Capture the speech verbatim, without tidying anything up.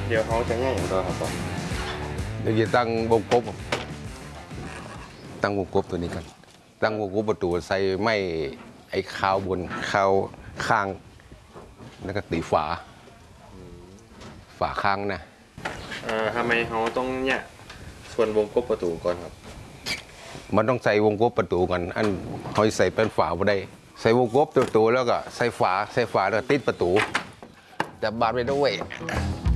เดี๋ยวเขาจะง่ายอย่างตัวครับผมเดี๋ยวจะตั้งวงกบตั้งวงกบตัวนี้กันตั้งวงกบประตูใส่ไม้ไอ้คาวบนคาวข้างแล้วก็ตีฝาฝาข้างนะเอ่อทำไมเขาต้องเนี่ยส่วนวงกบประตูก่อนครับมันต้องใส่วงกบประตูกันอันเขาใส่เป็นฝาไม่ได้ใส่วงกบตัวตัวแล้วก็ใส่ฝาใส่ฝาแล้วติดประตูแต่บานไปด้วย